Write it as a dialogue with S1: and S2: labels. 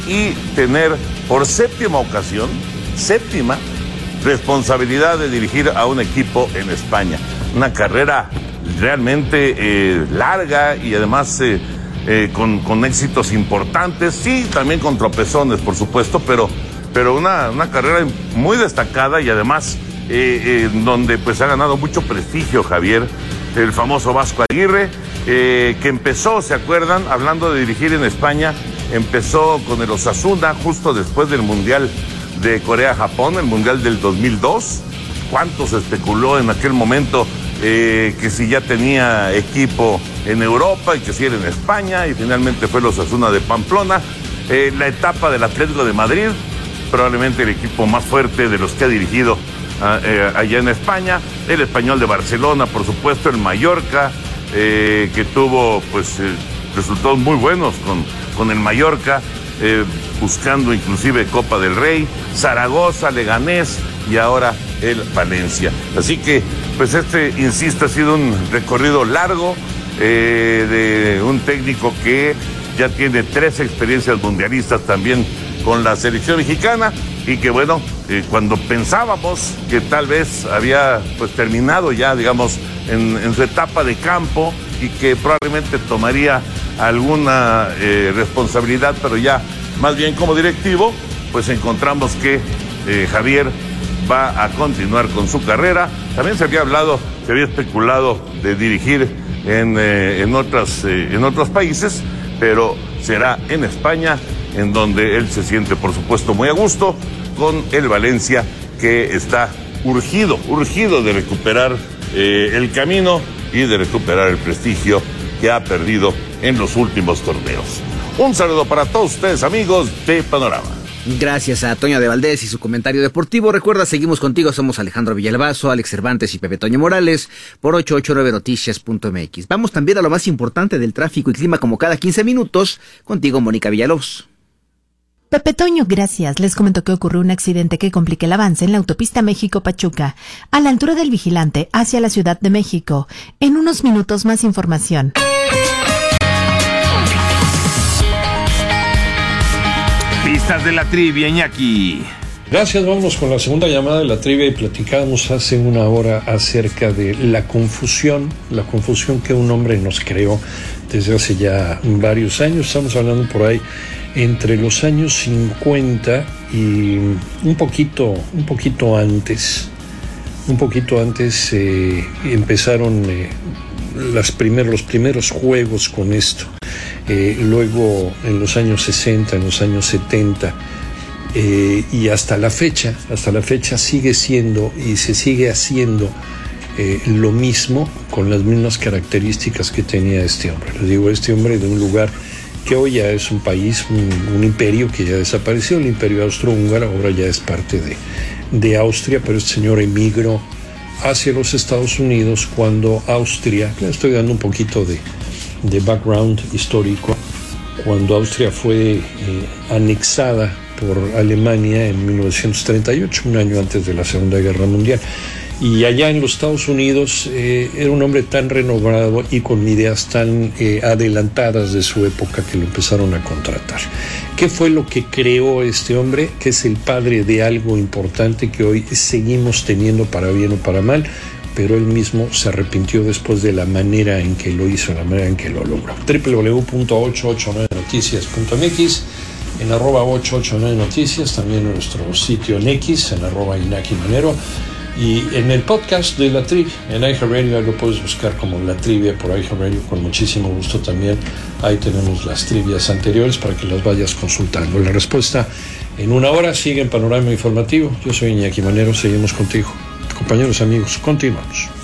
S1: y tener por séptima responsabilidad de dirigir a un equipo en España. Una carrera realmente larga y además con éxitos importantes, sí, también con tropezones, por supuesto, pero una carrera muy destacada y además donde pues ha ganado mucho prestigio Javier, el famoso Vasco Aguirre, que empezó, ¿se acuerdan? Hablando de dirigir en España, empezó con el Osasuna justo después del Mundial de Corea-Japón, el Mundial del 2002. ¿Cuánto se especuló en aquel momento que si ya tenía equipo en Europa y que si era en España? Y finalmente fue el Osasuna de Pamplona. La etapa del Atlético de Madrid, probablemente el equipo más fuerte de los que ha dirigido allá en España. El Español de Barcelona, por supuesto, el Mallorca, que tuvo pues resultados muy buenos con el Mallorca, buscando inclusive Copa del Rey, Zaragoza, Leganés y ahora el Valencia. Así que pues insisto, ha sido un recorrido largo de un técnico que ya tiene 3 experiencias mundialistas también con la selección mexicana y que bueno, cuando pensábamos que tal vez había pues terminado ya, digamos, en su etapa de campo y que probablemente tomaría alguna responsabilidad, pero ya más bien como directivo, pues encontramos que Javier va a continuar con su carrera. También se había especulado de dirigir en otros países, pero será en España, en donde él se siente, por supuesto, muy a gusto con el Valencia, que está urgido de recuperar el camino y de recuperar el prestigio que ha perdido en los últimos torneos. Un saludo para todos ustedes, amigos de Panorama.
S2: Gracias a Toño de Valdés y su comentario deportivo. Recuerda, seguimos contigo, somos Alejandro Villalbazo, Alex Cervantes y Pepe Toño Morales por 889noticias.mx. Vamos también a lo más importante del tráfico y clima como cada 15 minutos. Contigo, Mónica Villalobos.
S3: Pepe Toño, gracias. Les comento que ocurrió un accidente que complica el avance en la autopista México-Pachuca, a la altura del Vigilante, hacia la Ciudad de México. En unos minutos más información.
S4: Pistas de la trivia, Iñaki.
S5: Gracias, vamos con la segunda llamada de la trivia y platicábamos hace una hora acerca de la confusión que un hombre nos creó desde hace ya varios años. Estamos hablando por ahí entre los años 50 y un poquito antes empezaron los primeros juegos con esto. Luego en los años 60, en los años 70 y hasta la fecha sigue siendo y se sigue haciendo lo mismo con las mismas características que tenía este hombre. Les digo, este hombre de un lugar que hoy ya es un país, un imperio que ya desapareció, el imperio austrohúngaro, ahora ya es parte de Austria, pero este señor emigró hacia los Estados Unidos cuando Austria, le estoy dando un poquito de background histórico, cuando Austria fue anexada por Alemania en 1938, un año antes de la Segunda Guerra Mundial. Y allá en los Estados Unidos era un hombre tan renovado y con ideas tan adelantadas de su época que lo empezaron a contratar. ¿Qué fue lo que creó este hombre? Que es el padre de algo importante que hoy seguimos teniendo, para bien o para mal, pero él mismo se arrepintió después de la manera en que lo hizo, la manera en que lo logró. www.889noticias.mx, en @889noticias, también en nuestro sitio en X, en @InakiManero, y en el podcast de La Trivia, en iHeartRadio, lo puedes buscar como La Trivia por iHeartRadio, con muchísimo gusto también. Ahí tenemos las trivias anteriores para que las vayas consultando. La respuesta en una hora sigue en Panorama Informativo. Yo soy Iñaki Manero, seguimos contigo. Compañeros, amigos, continuamos.